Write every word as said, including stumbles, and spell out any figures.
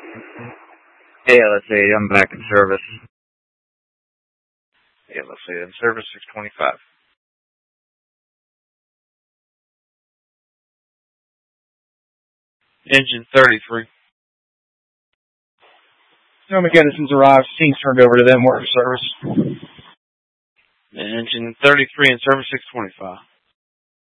Yeah, let's see. I'm back in service. Yeah, let's see. In service six twenty-five. Engine thirty-three. No, McKennison's arrived. Scene's turned over to them. We're in service. Engine thirty-three in service six twenty-five.